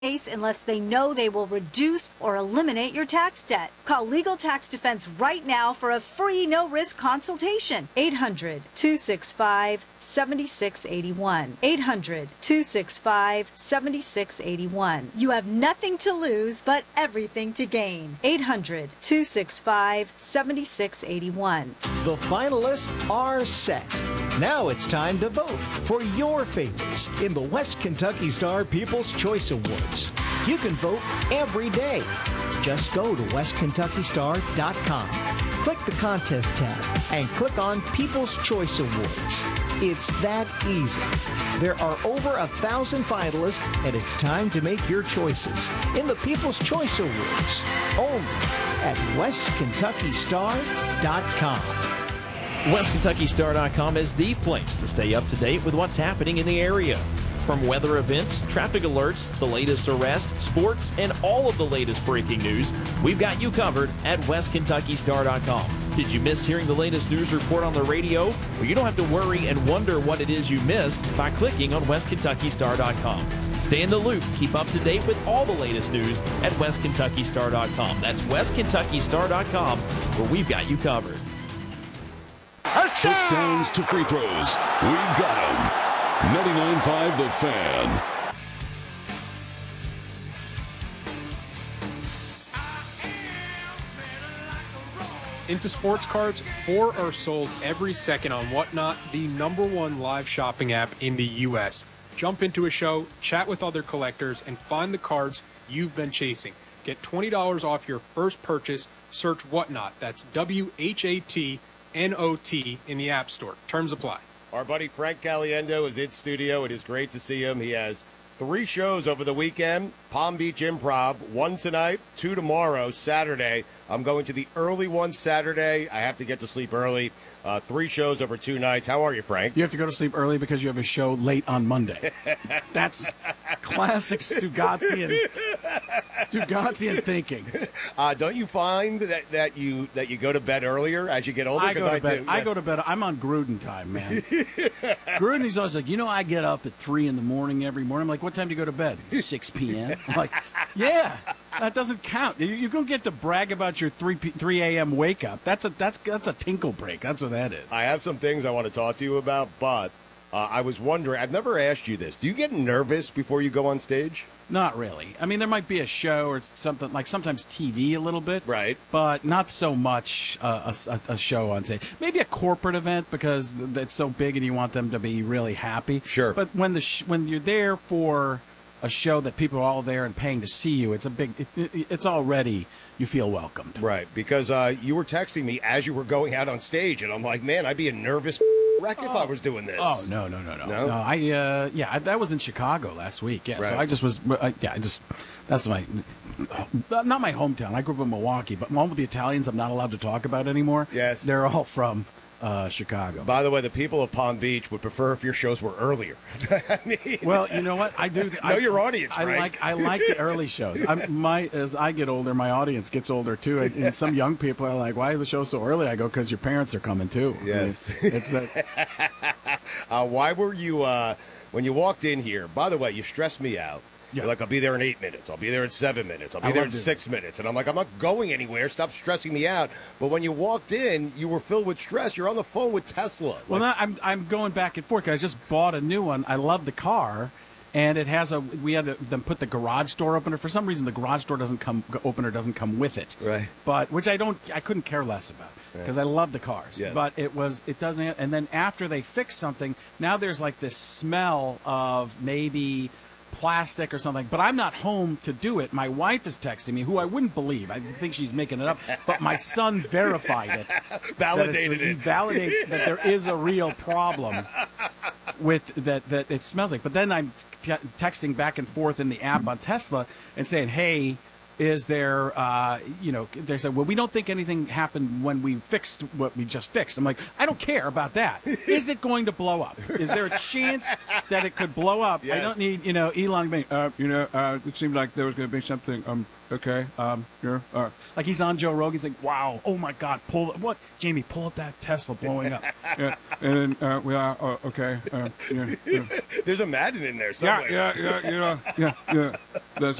case unless they know they will reduce or eliminate your tax debt. Call Legal Tax Defense right now for a free no-risk consultation. 800-265-7681. 800-265-7681. You have nothing to lose but everything to gain. 800-265-7681. The finalists are set. Now it's time to vote for your favorites in the West Kentucky Star People's Choice Awards. You can vote every day. Just go to westkentuckystar.com, click the contest tab, and click on People's Choice Awards. It's that easy. There are over 1,000 finalists, and it's time to make your choices in the People's Choice Awards, only at westkentuckystar.com. WestKentuckyStar.com is the place to stay up to date with what's happening in the area. From weather events, traffic alerts, the latest arrests, sports, and all of the latest breaking news, we've got you covered at WestKentuckyStar.com. Did you miss hearing the latest news report on the radio? Well, you don't have to worry and wonder what it is you missed by clicking on WestKentuckystar.com. Stay in the loop. Keep up to date with all the latest news at WestKentuckystar.com. That's WestKentuckystar.com, where we've got you covered. Touchdowns to free throws. We got them. 99.5 The Fan. Into sports cards, 4 are sold every second on Whatnot, the #1 live shopping app in the U.S. Jump into a show, chat with other collectors, and find the cards you've been chasing. Get $20 off your first purchase. Search Whatnot. That's WHATNOT in the App Store. Terms apply. Our buddy Frank Caliendo is in studio. It is great to see him. He has 3 shows over the weekend. Palm Beach Improv, 1 tonight, 2 tomorrow, Saturday. I'm going to the early one Saturday. I have to get to sleep early. 3 shows over 2 nights. How are you, Frank? You have to go to sleep early because you have a show late on Monday. That's classic Stugatzian thinking. Don't you find that you go to bed earlier as you get older? I go to bed. I go to bed. I'm on Gruden time, man. Gruden, he's always like, I get up at 3 in the morning every morning. I'm like, what time do you go to bed? 6 p.m. I'm like, yeah, that doesn't count. You don't get to brag about your 3 a.m. wake up. That's a tinkle break. That's what that is. I have some things I want to talk to you about, but I was wondering, I've never asked you this. Do you get nervous before you go on stage? Not really. I mean, there might be a show or something, like sometimes TV a little bit. Right. But not so much a show on stage. Maybe a corporate event because it's so big and you want them to be really happy. Sure. But when you're there for a show that people are all there and paying to see you, it's already, you feel welcomed. Right. Because you were texting me as you were going out on stage, and I'm like, man, I'd be a nervous wreck if I was doing this. Oh, no. That was in Chicago last week. Yeah, right. So that's not my hometown. I grew up in Milwaukee, but one with the Italians I'm not allowed to talk about anymore. Yes. They're all from Chicago. By the way, the people of Palm Beach would prefer if your shows were earlier. I mean, well, you know what? I do. Know your audience, right? I like the early shows. As I get older, my audience gets older too. And some young people are like, "Why is the show so early?" I go, "Because your parents are coming too." Yes. I mean, it's why were you when you walked in here? By the way, you stressed me out. Yeah. You're like, I'll be there in 8 minutes. I'll be there in 7 minutes. I'll be there in 6 minutes. And I'm like, I'm not going anywhere. Stop stressing me out. But when you walked in, you were filled with stress. You're on the phone with Tesla. Well, now I'm going back and forth. I just bought a new one. I love the car. And it has we had them put the garage door opener. For some reason, the garage door opener doesn't come with it. Right. But, which I couldn't care less about. Because I love the cars. Yeah. But it doesn't. And then after they fix something, now there's like this smell of maybe plastic or something, but I'm not home to do it. My wife is texting me, who I wouldn't believe. I think she's making it up, but my son verified it. Validated Validated that there is a real problem with that it smells like. But then I'm texting back and forth in the app on Tesla and saying, hey, is there, they said, well, we don't think anything happened when we fixed what we just fixed. I'm like, I don't care about that. Is it going to blow up? Is there a chance that it could blow up? Yes. I don't need, Elon being, it seemed like there was going to be something, okay, like he's on Joe Rogan. He's like, wow, oh my God, Jamie, pull up that Tesla blowing up. Yeah, and then we are, okay. There's a Madden in there somewhere. Yeah.